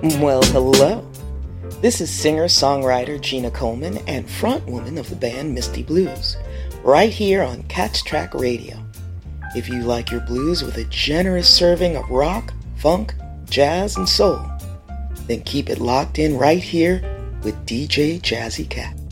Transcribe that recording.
Well, hello. This is singer-songwriter Gina Coleman and frontwoman of the band Misty Blues, right here on Catch Track Radio. If you like your blues with a generous serving of rock, funk, jazz, and soul, then keep it locked in right here with DJ Jazzy Cat.